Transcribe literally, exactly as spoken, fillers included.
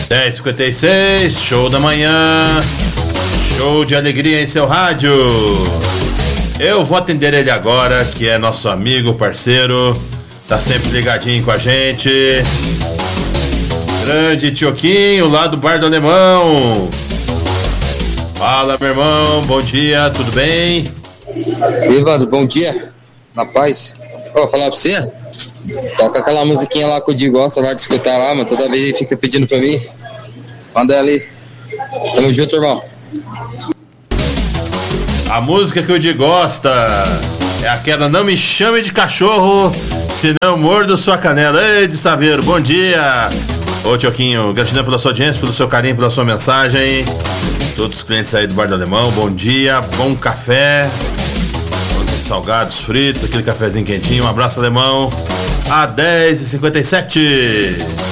dez e cinquenta e seis, show da manhã, show de alegria em seu rádio. Eu vou atender ele agora, que é nosso amigo, parceiro, tá sempre ligadinho com a gente. Grande Tioquinho, lá do Bar do Alemão. Fala, meu irmão, bom dia, tudo bem? Evandro, bom dia, na paz. Ó, vou falar pra você, toca aquela musiquinha lá que o Di gosta lá de escutar lá, mano, toda vez ele fica pedindo pra mim. Manda ela ali. Tamo junto, irmão. A música que o Di gosta é aquela Não Me Chame de Cachorro, senão mordo sua canela. Ei, de Saveiro, bom dia. Ô, Tioquinho, gratidão pela sua audiência, pelo seu carinho, pela sua mensagem. Todos os clientes aí do Bar do Alemão, bom dia, bom café, salgados, fritos, aquele cafezinho quentinho. Um abraço, Alemão. A dez e cinquenta e sete.